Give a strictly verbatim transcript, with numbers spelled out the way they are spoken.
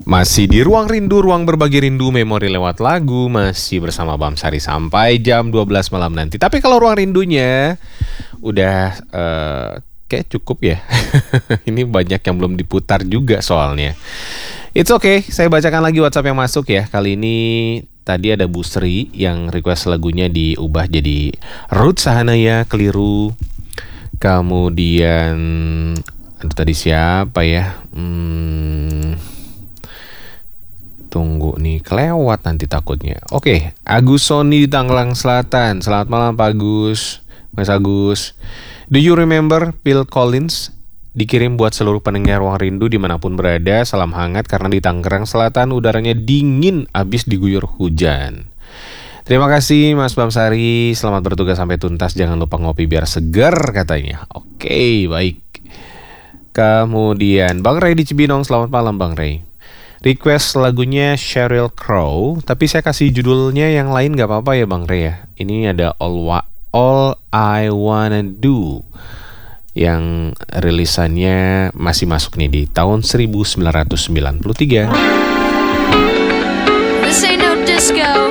Masih di Ruang Rindu, ruang berbagi rindu, memori lewat lagu. Masih bersama Bam Sari sampai jam dua belas malam nanti. Tapi kalau ruang rindunya udah uh, kayak cukup ya. Ini banyak yang belum diputar juga soalnya. It's okay, saya bacakan lagi WhatsApp yang masuk ya. Kali ini tadi ada Bu Sri yang request lagunya diubah jadi Ruth Sahanaya, Keliru. Kemudian aduh, tadi siapa ya? Hmm... Tunggu nih, kelewat nanti takutnya. Oke, Agus Sony di Tangerang Selatan. Selamat malam Pak Agus, Mas Agus. Do you remember Phil Collins? Dikirim buat seluruh pendengar Ruang Rindu dimanapun berada. Salam hangat karena di Tangerang Selatan udaranya dingin abis diguyur hujan. Terima kasih Mas Bamsari. Selamat bertugas sampai tuntas. Jangan lupa ngopi biar segar katanya. Oke, baik. Kemudian Bang Ray di Cibinong. Selamat malam Bang Ray. Request lagunya Sheryl Crow, tapi saya kasih judulnya yang lain gak apa-apa ya Bang Ray ya. Ini ada All, Wa- All I Wanna Do yang rilisannya masih masuk nih di tahun seribu sembilan ratus sembilan puluh tiga. This ain't no disco.